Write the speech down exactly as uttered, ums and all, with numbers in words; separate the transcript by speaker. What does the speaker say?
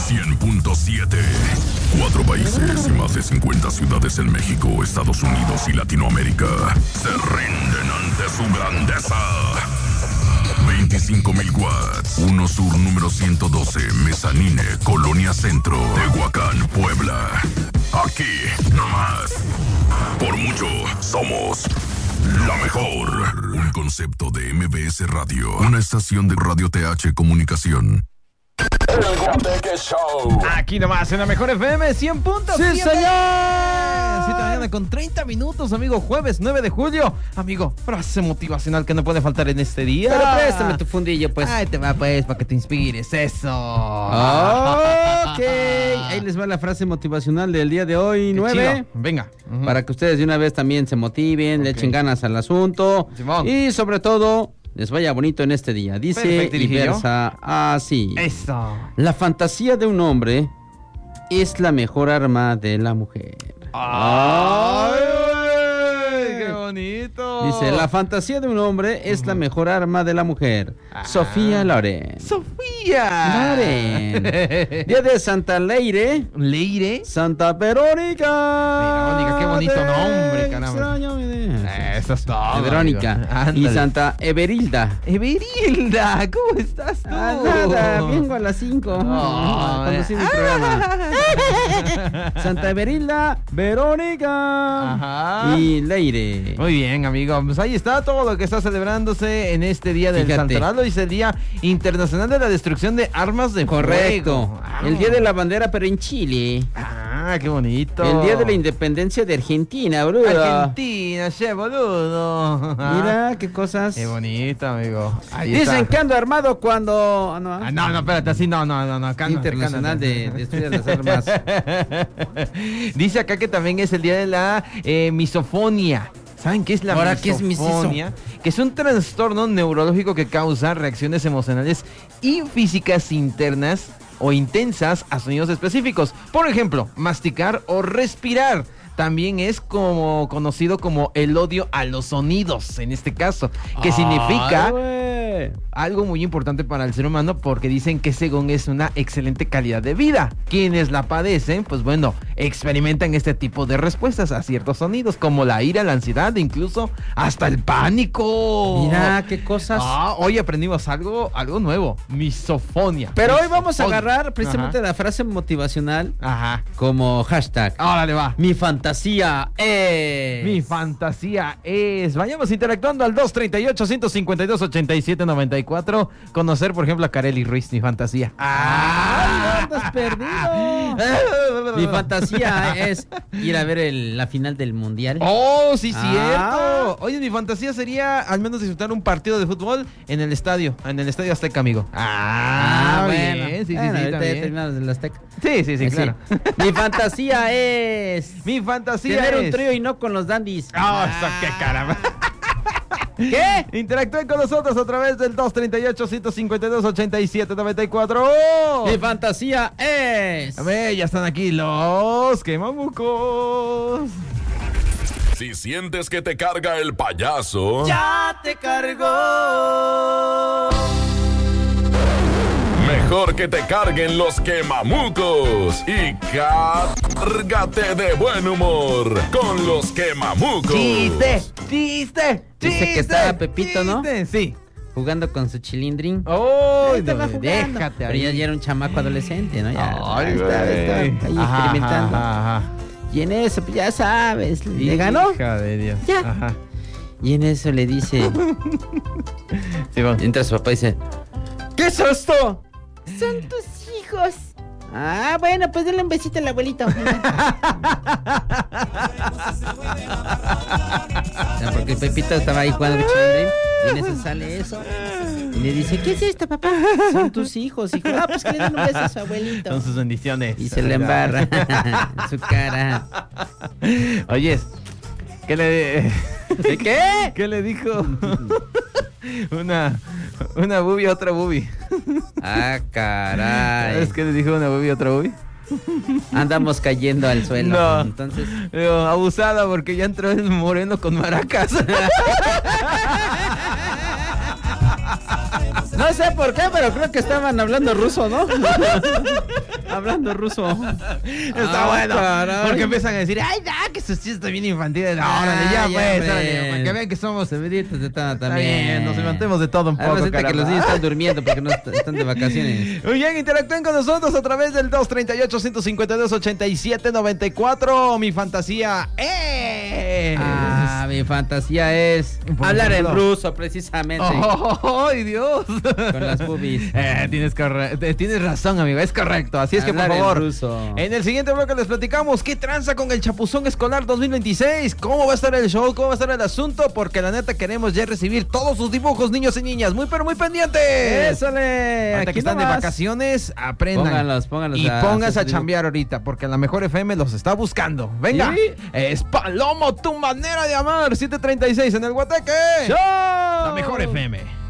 Speaker 1: cien punto siete. Cuatro países y más de cincuenta ciudades en México, Estados Unidos y Latinoamérica se rinden ante su grandeza. veinticinco mil watts. uno Sur número ciento doce, Mezanine, Colonia Centro, Tehuacán, Puebla. Aquí, nomás. Por mucho, somos la mejor. Un concepto de M B S Radio. Una estación de Radio T H Comunicación.
Speaker 2: El Guateque Show.
Speaker 3: Aquí nomás, en la mejor F M cien punto siete.
Speaker 4: ¡Sí, señor!
Speaker 3: siete de la mañana con treinta minutos, amigo. Jueves nueve de julio. Amigo, frase motivacional que no puede faltar en este día.
Speaker 4: Pero préstame tu fundillo, pues.
Speaker 3: Ay, te va, pues, para que te inspires. Eso.
Speaker 4: Ok. Ahí les va la frase motivacional del día de hoy,
Speaker 3: Qué
Speaker 4: nueve.
Speaker 3: chido. Venga. Uh-huh.
Speaker 4: Para que ustedes de una vez también se motiven, le
Speaker 3: Ok.
Speaker 4: echen ganas al asunto.
Speaker 3: Simón.
Speaker 4: Y sobre todo, les vaya bonito en este día. Dice
Speaker 3: Perfecto,
Speaker 4: y
Speaker 3: Dirigillo.
Speaker 4: versa así.
Speaker 3: Eso.
Speaker 4: La fantasía de un hombre es la mejor arma de la mujer.
Speaker 3: ¡Ay! ¡Qué bonito!
Speaker 4: Dice, la fantasía de un hombre es la mejor arma de la mujer.
Speaker 3: Ah.
Speaker 4: Sofía Loren.
Speaker 3: ¡Sofía!
Speaker 4: Loren. Día de Santa Leire.
Speaker 3: ¿Leire?
Speaker 4: Santa Verónica.
Speaker 3: Verónica, qué bonito
Speaker 4: Te
Speaker 3: nombre, caramba.
Speaker 4: extraño, mi-
Speaker 3: Eso es todo,
Speaker 4: Verónica.
Speaker 3: amigo.
Speaker 4: Y
Speaker 3: Ándale.
Speaker 4: Santa Everilda.
Speaker 3: Everilda, ¿cómo estás tú?
Speaker 4: Ah, nada, vengo a las cinco.
Speaker 3: Oh,
Speaker 4: Conducí mi
Speaker 3: eh.
Speaker 4: programa. Santa Everilda, Verónica
Speaker 3: Ajá.
Speaker 4: y Leire.
Speaker 3: Muy bien, amigo. Pues ahí está todo lo que está celebrándose en este día del
Speaker 4: Fíjate.
Speaker 3: Santoral. Hoy es el Día Internacional de la Destrucción de Armas de
Speaker 4: Correcto.
Speaker 3: Fuego. Ah.
Speaker 4: El día de la bandera, pero en Chile.
Speaker 3: Ah, qué bonito.
Speaker 4: El día de la independencia de Argentina, boludo.
Speaker 3: Argentina, che, boludo. Ah,
Speaker 4: Mira qué cosas.
Speaker 3: Qué bonito, amigo. Ahí
Speaker 4: Dicen
Speaker 3: está.
Speaker 4: que ando armado cuando. Ah, no,
Speaker 3: Ah, no, no, espérate, así no, no, no, no. Cálmate,
Speaker 4: Internacional
Speaker 3: cálmate.
Speaker 4: de, de Estudios de las Armas.
Speaker 3: Dice acá que también es el día de la eh, misofonia. ¿Saben qué es la
Speaker 4: Ahora, ¿qué es
Speaker 3: misofonia? Que es un trastorno neurológico que causa reacciones emocionales y físicas internas o intensas a sonidos específicos. Por ejemplo, masticar o respirar. También es como conocido como el odio a los sonidos, en este caso, que significa
Speaker 4: Ay, güey.
Speaker 3: algo muy importante para el ser humano, porque dicen que según es una excelente calidad de vida. Quienes la padecen, pues bueno, experimentan este tipo de respuestas a ciertos sonidos, como la ira, la ansiedad, e incluso hasta el pánico.
Speaker 4: Mira qué cosas.
Speaker 3: Ah, hoy aprendimos algo, algo nuevo, misofonia.
Speaker 4: Pero hoy vamos a
Speaker 3: Misofonia.
Speaker 4: agarrar precisamente la frase motivacional
Speaker 3: Ajá.
Speaker 4: como hashtag.
Speaker 3: Órale, va.
Speaker 4: Mi fantasía es.
Speaker 3: Mi fantasía es. Vayamos interactuando al dos treinta y ocho, ciento cincuenta y dos, ochenta y siete, noventa y cuatro. Conocer, por ejemplo, a Kareli Ruiz, mi fantasía.
Speaker 4: ¡Ah! ¡Andas perdido! Mi fantasía es ir a ver el- la final del mundial.
Speaker 3: Oh, sí,
Speaker 4: Ah.
Speaker 3: cierto. Oye, mi fantasía sería al menos disfrutar un partido de fútbol en el estadio, en el estadio Azteca, amigo. Ah, bien. Sí, sí,
Speaker 4: Bueno,
Speaker 3: sí,
Speaker 4: ahorita ya
Speaker 3: también.
Speaker 4: terminamos el Azteca.
Speaker 3: Sí, sí, sí, claro.
Speaker 4: Mi fantasía es
Speaker 3: Mi fantasía
Speaker 4: tener
Speaker 3: es
Speaker 4: un trío y no con los dandies.
Speaker 3: Ah, eso, qué caramba.
Speaker 4: ¿Qué?
Speaker 3: Interactúen con nosotros a través del dos treinta y ocho, ciento cincuenta y dos, ochenta y siete, noventa y cuatro.
Speaker 4: Mi fantasía es.
Speaker 3: A ver, ya están aquí los quemamucos.
Speaker 1: Si sientes que te carga el payaso,
Speaker 4: ¡Ya te cargó!
Speaker 1: mejor que te carguen los quemamucos. Y cárgate de buen humor con los quemamucos.
Speaker 3: Chiste, chiste,
Speaker 4: Dice
Speaker 3: chiste.
Speaker 4: que estaba Pepito, ¿no?
Speaker 3: chiste. Sí.
Speaker 4: Jugando con su chilindrín.
Speaker 3: Oh,
Speaker 4: Ahí estaba jugando.
Speaker 3: déjate
Speaker 4: Pero
Speaker 3: ahí.
Speaker 4: ya, ya era un chamaco adolescente, ¿no? Ya,
Speaker 3: Ay,
Speaker 4: ya estaba,
Speaker 3: güey.
Speaker 4: estaba ahí
Speaker 3: Ajá,
Speaker 4: experimentando.
Speaker 3: ajá, ajá.
Speaker 4: Y en eso, pues ya sabes, le ganó.
Speaker 3: Hija de Dios.
Speaker 4: Ya.
Speaker 3: Ajá.
Speaker 4: Y en eso le dice,
Speaker 3: Sí, va.
Speaker 4: entra su papá y dice, ¿qué es esto? Son tus hijos. Ah, bueno, pues denle un besito al abuelito. Ya, porque el Pepito estaba ahí jugando con Chilindrín, y en eso sale eso. Y le dice, ¿qué es esto, papá? Son tus hijos, hijo. Ah, pues que le den un beso a su abuelito.
Speaker 3: Con sus bendiciones.
Speaker 4: Y se le embarra en su cara.
Speaker 3: Oyes, ¿qué le...
Speaker 4: ¿De qué?
Speaker 3: ¿Qué le dijo? Una... Una boobie a otra boobie.
Speaker 4: Ah, caray.
Speaker 3: ¿Sabes qué le dijo una boobie a otra boobie?
Speaker 4: Andamos cayendo al suelo.
Speaker 3: No.
Speaker 4: Entonces,
Speaker 3: Digo, abusada porque ya entró el moreno con maracas.
Speaker 4: No sé por qué, pero creo que estaban hablando ruso, ¿no? Hablando ruso.
Speaker 3: Está
Speaker 4: Ah,
Speaker 3: bueno.
Speaker 4: caray.
Speaker 3: Porque empiezan a decir, ay, ya, que sus chistes están bien infantiles. No, órale, ya,
Speaker 4: Ay,
Speaker 3: pues,
Speaker 4: hombre.
Speaker 3: órale, para que vean que somos.
Speaker 4: Cebritos de Tana
Speaker 3: Está
Speaker 4: también.
Speaker 3: bien, nos levantemos de todo un poco.
Speaker 4: Además, ahorita que
Speaker 3: caramba.
Speaker 4: los niños están durmiendo porque no est- están de vacaciones.
Speaker 3: Muy bien, interactúen con nosotros a través del dos treinta y ocho, ciento cincuenta y dos, ochenta y siete noventa y cuatro. Mi fantasía es...
Speaker 4: Ah, mi fantasía es
Speaker 3: Por
Speaker 4: hablar en
Speaker 3: ejemplo.
Speaker 4: ruso, precisamente.
Speaker 3: ¡Oh, ¡ay, Dios!
Speaker 4: Con las boobies.
Speaker 3: Eh, tienes, corre- eh, tienes razón, amigo, es correcto. Así es que, por
Speaker 4: Hablar en
Speaker 3: favor,
Speaker 4: ruso.
Speaker 3: en el siguiente bloque les platicamos qué tranza con el Chapuzón Escolar dos mil veintiséis, cómo va a estar el show, cómo va a estar el asunto, porque la neta queremos ya recibir todos sus dibujos, niños y niñas. Muy, pero muy pendientes.
Speaker 4: ¡Ésole!
Speaker 3: Ahorita que
Speaker 4: Aquí
Speaker 3: están de
Speaker 4: nomás.
Speaker 3: vacaciones, aprendan.
Speaker 4: Pónganlos, pónganlos
Speaker 3: Y
Speaker 4: a
Speaker 3: pónganse a
Speaker 4: hacer
Speaker 3: chambear ahorita, porque la mejor F M los está buscando. Venga,
Speaker 4: ¿Sí?
Speaker 3: es Palomo, tu manera de amar. siete treinta y seis en el Guateque.
Speaker 4: ¡Show!
Speaker 3: La mejor F M.